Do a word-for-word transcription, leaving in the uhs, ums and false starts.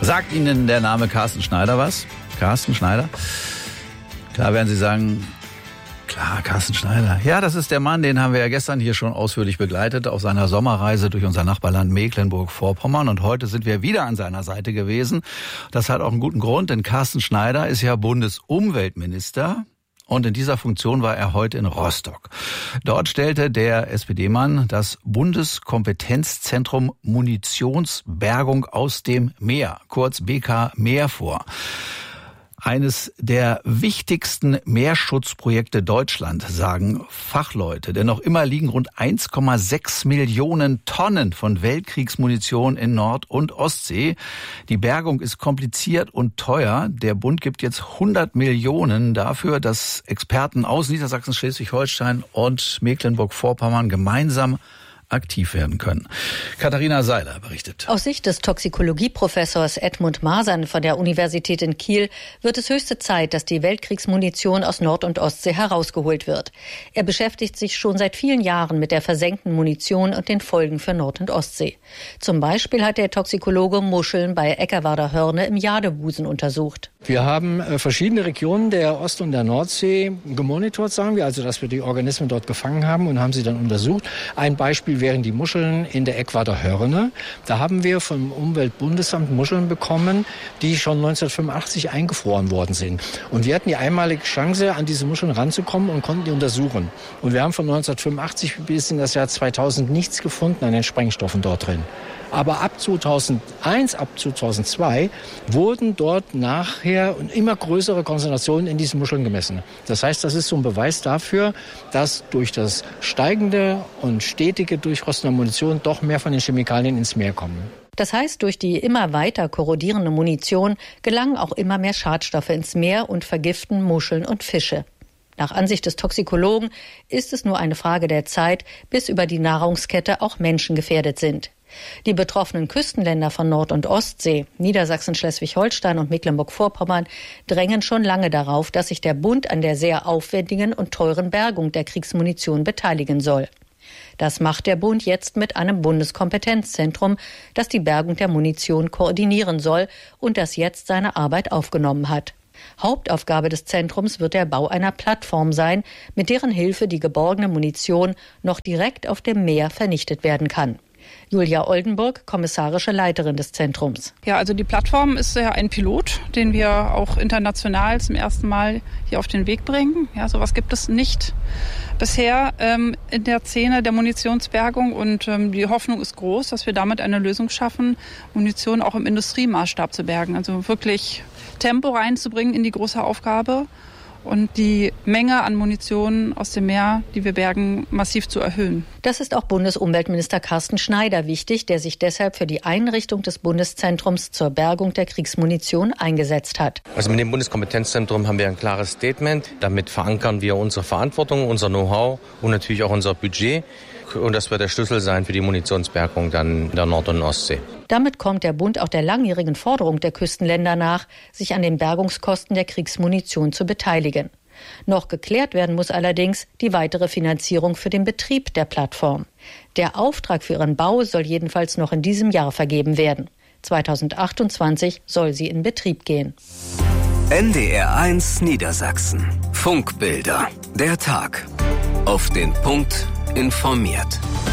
Sagt Ihnen der Name Carsten Schneider was? Carsten Schneider? Klar werden Sie sagen, klar, Carsten Schneider. Ja, das ist der Mann, den haben wir ja gestern hier schon ausführlich begleitet auf seiner Sommerreise durch unser Nachbarland Mecklenburg-Vorpommern. Und heute sind wir wieder an seiner Seite gewesen. Das hat auch einen guten Grund, denn Carsten Schneider ist ja Bundesumweltminister. Und in dieser Funktion war er heute in Rostock. Dort stellte der S P D-Mann das Bundeskompetenzzentrum Munitionsbergung aus dem Meer, kurz B K Meer, vor. Eines der wichtigsten Meerschutzprojekte Deutschland, sagen Fachleute. Denn noch immer liegen rund eins Komma sechs Millionen Tonnen von Weltkriegsmunition in Nord- und Ostsee. Die Bergung ist kompliziert und teuer. Der Bund gibt jetzt hundert Millionen dafür, dass Experten aus Niedersachsen, Schleswig-Holstein und Mecklenburg-Vorpommern gemeinsam aktiv werden können. Katharina Seiler berichtet. Aus Sicht des Toxikologieprofessors Edmund Masern von der Universität in Kiel wird es höchste Zeit, dass die Weltkriegsmunition aus Nord- und Ostsee herausgeholt wird. Er beschäftigt sich schon seit vielen Jahren mit der versenkten Munition und den Folgen für Nord- und Ostsee. Zum Beispiel hat der Toxikologe Muscheln bei Eckerwarder Hörne im Jadebusen untersucht. Wir haben verschiedene Regionen der Ost- und der Nordsee gemonitort, sagen wir, also dass wir die Organismen dort gefangen haben und haben sie dann untersucht. Ein Beispiel wären die Muscheln in der Eckerwarder Hörne. Da haben wir vom Umweltbundesamt Muscheln bekommen, die schon neunzehnhundertfünfundachtzig eingefroren worden sind. Und wir hatten die einmalige Chance, an diese Muscheln ranzukommen und konnten die untersuchen. Und wir haben von neunzehnhundertfünfundachtzig bis in das Jahr zweitausend nichts gefunden an den Sprengstoffen dort drin. Aber ab zweitausendeins, ab zweitausendzwei wurden dort nachher immer größere Konzentrationen in diesen Muscheln gemessen. Das heißt, das ist so ein Beweis dafür, dass durch das steigende und stetige Durchrosten der Munition doch mehr von den Chemikalien ins Meer kommen. Das heißt, durch die immer weiter korrodierende Munition gelangen auch immer mehr Schadstoffe ins Meer und vergiften Muscheln und Fische. Nach Ansicht des Toxikologen ist es nur eine Frage der Zeit, bis über die Nahrungskette auch Menschen gefährdet sind. Die betroffenen Küstenländer von Nord- und Ostsee, Niedersachsen, Schleswig-Holstein und Mecklenburg-Vorpommern, drängen schon lange darauf, dass sich der Bund an der sehr aufwendigen und teuren Bergung der Kriegsmunition beteiligen soll. Das macht der Bund jetzt mit einem Bundeskompetenzzentrum, das die Bergung der Munition koordinieren soll und das jetzt seine Arbeit aufgenommen hat. Hauptaufgabe des Zentrums wird der Bau einer Plattform sein, mit deren Hilfe die geborgene Munition noch direkt auf dem Meer vernichtet werden kann. Julia Oldenburg, kommissarische Leiterin des Zentrums. Ja, also die Plattform ist ja ein Pilot, den wir auch international zum ersten Mal hier auf den Weg bringen. Ja, sowas gibt es nicht bisher ähm, in der Szene der Munitionsbergung und ähm, die Hoffnung ist groß, dass wir damit eine Lösung schaffen, Munition auch im Industriemaßstab zu bergen. Also wirklich Tempo reinzubringen in die große Aufgabe und die Menge an Munition aus dem Meer, die wir bergen, massiv zu erhöhen. Das ist auch Bundesumweltminister Carsten Schneider wichtig, der sich deshalb für die Einrichtung des Bundeszentrums zur Bergung der Kriegsmunition eingesetzt hat. Also mit dem Bundeskompetenzzentrum haben wir ein klares Statement. Damit verankern wir unsere Verantwortung, unser Know-how und natürlich auch unser Budget. Und das wird der Schlüssel sein für die Munitionsbergung dann in der Nord- und Ostsee. Damit kommt der Bund auch der langjährigen Forderung der Küstenländer nach, sich an den Bergungskosten der Kriegsmunition zu beteiligen. Noch geklärt werden muss allerdings die weitere Finanzierung für den Betrieb der Plattform. Der Auftrag für ihren Bau soll jedenfalls noch in diesem Jahr vergeben werden. zweitausendzweiundzwanzig soll sie in Betrieb gehen. N D R eins Niedersachsen. Funkbilder. Der Tag. Auf den Punkt informiert.